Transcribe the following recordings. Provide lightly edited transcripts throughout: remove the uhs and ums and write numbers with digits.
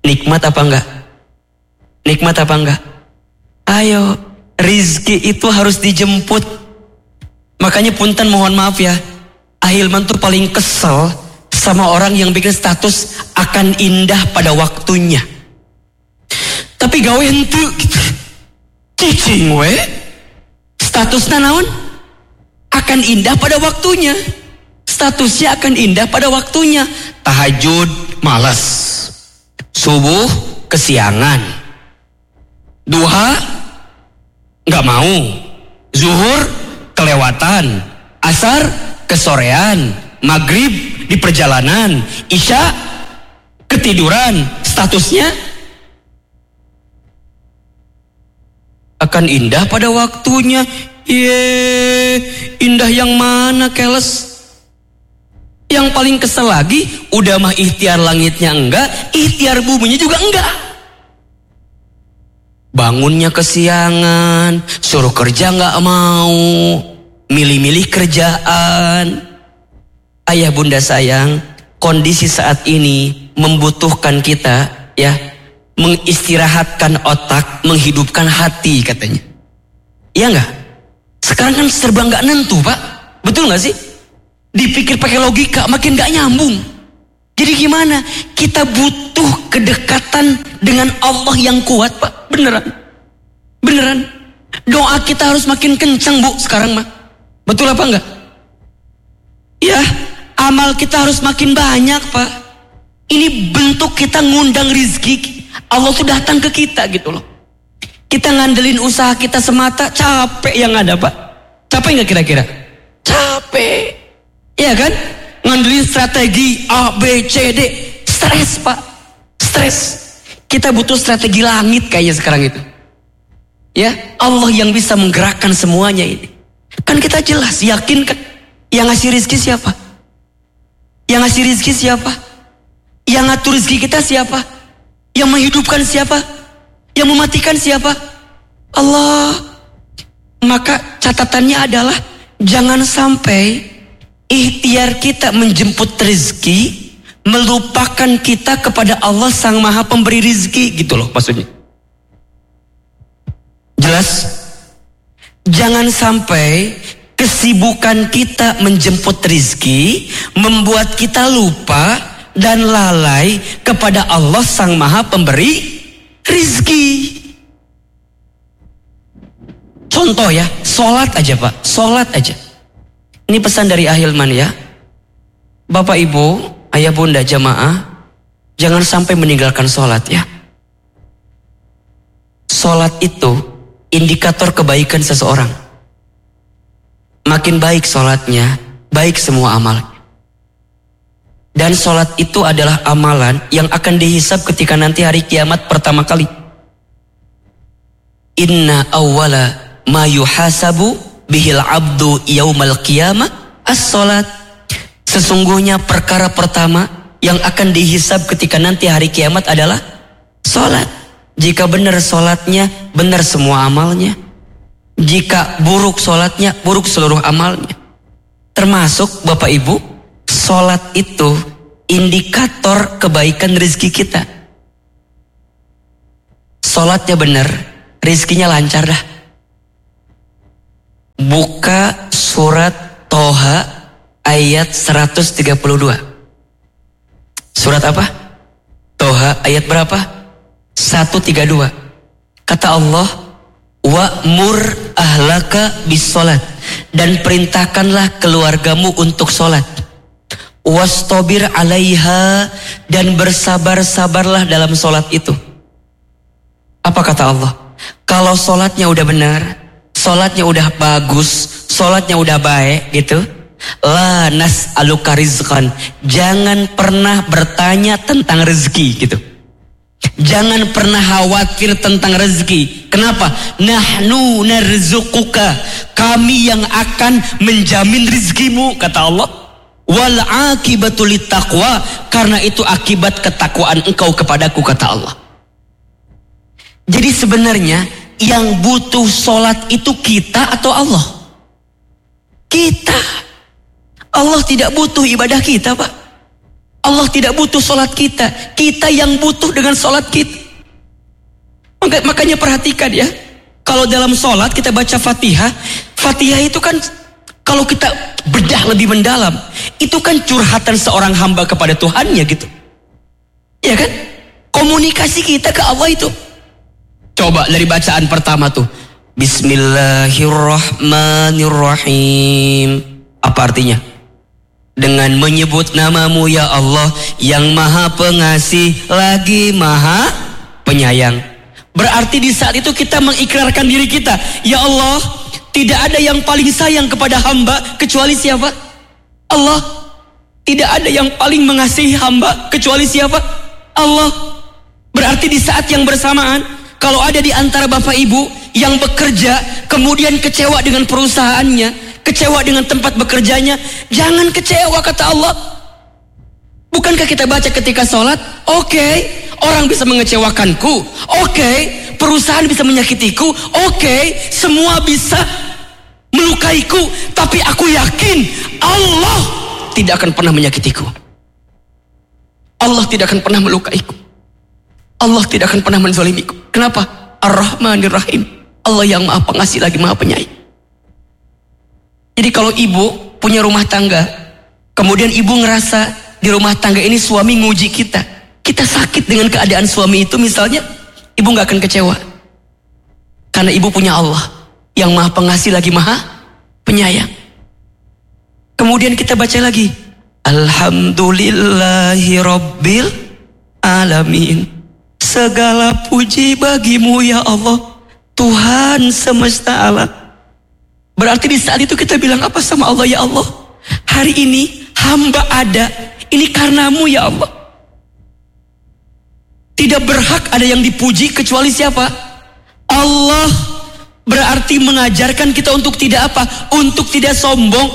Nikmat apa enggak? Nikmat apa enggak? Ayo, rizki itu harus dijemput. Makanya punten mohon maaf ya, Ahilman tuh paling kesel sama orang yang bikin status akan indah pada waktunya. Tapi gawe henteu gitu. Cicing we. Statusnya naon? Akan indah pada waktunya. Statusnya akan indah pada waktunya. Tahajud malas. Subuh kesiangan. Duha nggak mau. Zuhur kelewatan. Asar kesorean. Maghrib di perjalanan. Isya ketiduran. Statusnya akan indah pada waktunya. Indah yang mana keles? Yang paling kesel lagi, udah mah ikhtiar langitnya enggak, ikhtiar buminya juga enggak. Bangunnya kesiangan, suruh kerja enggak mau, milih-milih kerjaan. Ayah bunda sayang, kondisi saat ini membutuhkan kita ya, mengistirahatkan otak, menghidupkan hati katanya. Iya enggak? Sekarang kan serba enggak nentu pak, betul enggak sih? Dipikir pakai logika makin gak nyambung. Jadi gimana? Kita butuh kedekatan dengan Allah yang kuat pak. Beneran. Beneran. Doa kita harus makin kencang bu sekarang mah. Betul apa enggak? Ya, amal kita harus makin banyak pak. Ini bentuk kita ngundang rizki. Allah tuh datang ke kita gitu loh. Kita ngandelin usaha kita semata, capek yang ada pak. Capek gak kira-kira? Capek. Iya kan? Ngandelin strategi A, B, C, D. Stres pak. Stres. Kita butuh strategi langit kayaknya sekarang itu. Ya, Allah yang bisa menggerakkan semuanya ini. Kan kita jelas, yakin kan? Yang ngasih rizki siapa? Yang ngasih rizki siapa? Yang ngatur rizki kita siapa? Yang menghidupkan siapa? Yang mematikan siapa? Allah. Maka catatannya adalah jangan sampai ikhtiar kita menjemput rezeki melupakan kita kepada Allah sang maha pemberi rezeki gitu loh maksudnya. Jelas? Jangan sampai kesibukan kita menjemput rezeki membuat kita lupa dan lalai kepada Allah sang maha pemberi rezeki. Contoh ya, sholat aja pak, sholat aja. Ini pesan dari Ahilman ya. Bapak ibu, ayah bunda jamaah, jangan sampai meninggalkan sholat ya. Sholat itu indikator kebaikan seseorang. Makin baik sholatnya, baik semua amalnya. Dan sholat itu adalah amalan yang akan dihisab ketika nanti hari kiamat pertama kali. Inna awwala ma yuhasabu bihil abdu yaumal qiyamah as-sholat. Sesungguhnya perkara pertama yang akan dihisab ketika nanti hari kiamat adalah sholat. Jika benar sholatnya, benar semua amalnya. Jika buruk sholatnya, buruk seluruh amalnya. Termasuk bapak ibu, sholat itu indikator kebaikan rezeki kita. Sholatnya benar, rezekinya lancar dah. Buka surat Toha ayat 132. Surat apa? Toha ayat berapa? 132. Kata Allah, wa'mur ahlaka bis sholat, dan perintahkanlah keluargamu untuk sholat. Wastabir alaiha, dan bersabar-sabarlah dalam sholat itu. Apa kata Allah? Kalau sholatnya udah benar, sholatnya udah bagus, sholatnya udah baik gitu, la nas'aluka rizqan, jangan pernah bertanya tentang rezeki gitu. Jangan pernah khawatir tentang rezeki. Kenapa? Nahnu narzuquka, kami yang akan menjamin rezekimu kata Allah. Wal akibatu littaqwa, karena itu akibat ketakwaan engkau kepadaku kata Allah. Jadi sebenarnya yang butuh sholat itu kita atau Allah? Kita. Allah tidak butuh ibadah kita pak. Allah tidak butuh sholat kita. Kita yang butuh dengan sholat kita. Makanya perhatikan ya. Kalau dalam sholat kita baca Fatihah. Fatihah itu kan kalau kita bedah lebih mendalam, itu kan curhatan seorang hamba kepada Tuhannya gitu. Ya kan? Komunikasi kita ke Allah itu. Coba dari bacaan pertama tuh. Bismillahirrahmanirrahim. Apa artinya? Dengan menyebut namamu ya Allah yang maha pengasih lagi maha penyayang. Berarti di saat itu kita mengikrarkan diri kita. Ya Allah, tidak ada yang paling sayang kepada hamba kecuali siapa? Allah. Tidak ada yang paling mengasihi hamba kecuali siapa? Allah. Berarti di saat yang bersamaan, kalau ada di antara bapak ibu yang bekerja kemudian kecewa dengan perusahaannya, kecewa dengan tempat bekerjanya, jangan kecewa kata Allah. Bukankah kita baca ketika sholat, oke, orang bisa mengecewakanku, oke, perusahaan bisa menyakitiku, oke, semua bisa melukaiku, tapi aku yakin Allah tidak akan pernah menyakitiku. Allah tidak akan pernah melukaiku. Allah tidak akan pernah menzalimiku. Kenapa? Ar-Rahmanir Rahim. Allah yang maha pengasih lagi maha penyayang. Jadi kalau ibu punya rumah tangga, kemudian ibu ngerasa di rumah tangga ini suami nguji kita, kita sakit dengan keadaan suami itu misalnya, ibu gak akan kecewa. Karena ibu punya Allah yang maha pengasih lagi maha penyayang. Kemudian kita baca lagi, Alhamdulillahi Rabbil Alamin. Segala puji bagimu ya Allah, Tuhan semesta alam. Berarti di saat itu kita bilang apa sama Allah? Ya Allah, hari ini hamba ada, ini karenamu ya Allah. Tidak berhak ada yang dipuji kecuali siapa? Allah. Berarti mengajarkan kita untuk tidak apa? Untuk tidak sombong.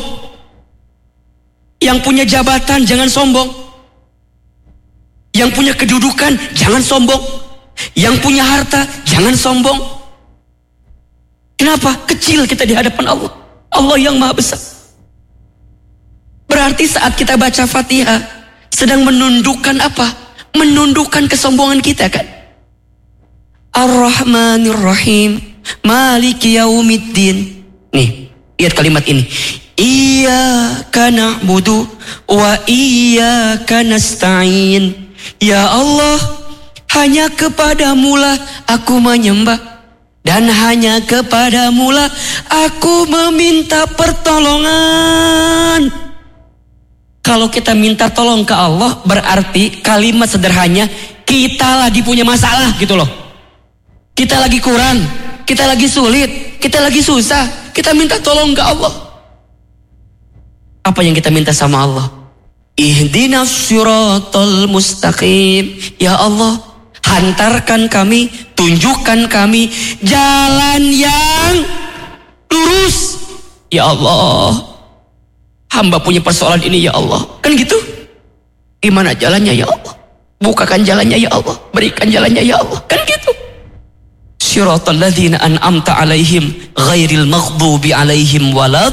Yang punya jabatan jangan sombong. Yang punya kedudukan jangan sombong. Yang punya harta jangan sombong. Kenapa? Kecil kita di hadapan Allah. Allah yang maha besar. Berarti saat kita baca Fatihah sedang menundukkan apa? Menundukkan kesombongan kita kan? Ar-Rahmanir Rahim, Maliki Yaumiddin. Nih, lihat kalimat ini. Iyyaka na'budu wa iyyaka nasta'in. Ya Allah, hanya kepadamulah aku menyembah, dan hanya kepadamulah aku meminta pertolongan. Kalau kita minta tolong ke Allah, berarti kalimat sederhananya, kita lagi punya masalah gitu loh. Kita lagi kurang, kita lagi sulit, kita lagi susah, kita minta tolong ke Allah. Apa yang kita minta sama Allah? Ihdinas siratal mustaqim. Ya Allah, hantarkan kami, tunjukkan kami jalan yang lurus. Ya Allah, hamba punya persoalan ini ya Allah. Kan gitu? Gimana jalannya ya Allah? Bukakan jalannya ya Allah, berikan jalannya ya Allah. Kan gitu? Siratal ladzina an'amta alaihim ghairil maghdubi alaihim walad.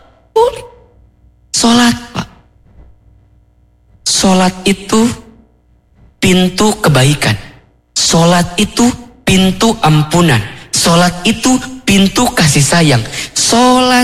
Salat, Pak. Salat itu pintu kebaikan. Salat itu pintu ampunan. Salat itu pintu kasih sayang. Salat